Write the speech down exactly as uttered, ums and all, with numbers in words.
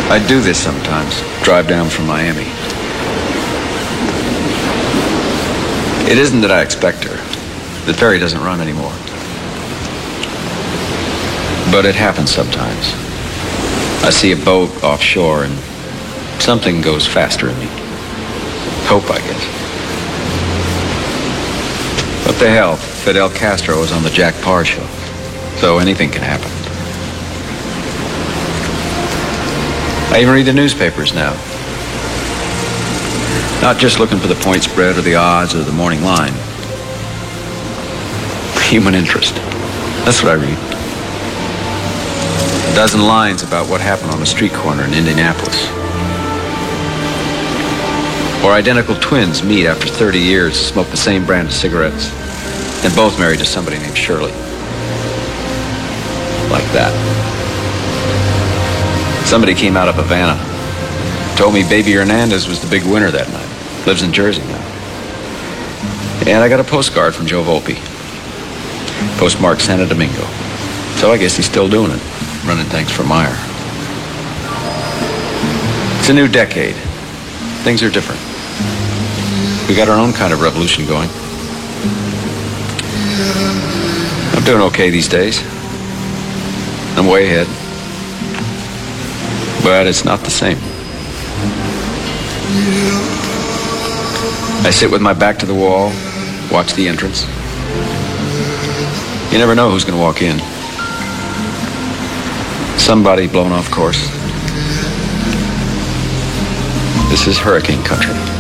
I do this sometimes, drive down from Miami. It isn't that I expect her. The ferry doesn't run anymore. But it happens sometimes. I see a boat offshore and something goes faster in me. Hope, I guess. What the hell? Fidel Castro was on the Jack Parr show. So anything can happen. I even read the newspapers now. Not just looking for the point spread or the odds or the morning line. Human interest. That's what I read. A dozen lines about what happened on a street corner in Indianapolis. Or identical twins meet after thirty years, smoke the same brand of cigarettes, and both married to somebody named Shirley. Like that. Somebody came out of Havana, told me Baby Hernandez was the big winner that night. Lives in Jersey now. And I got a postcard from Joe Volpe. Postmarked Santo Domingo. So I guess he's still doing it, running things for Meyer. It's a new decade. Things are different. We got our own kind of revolution going. I'm doing okay these days. I'm way ahead. But it's not the same. I sit with my back to the wall, watch the entrance. You never know who's going to walk in. Somebody blown off course. This is hurricane country.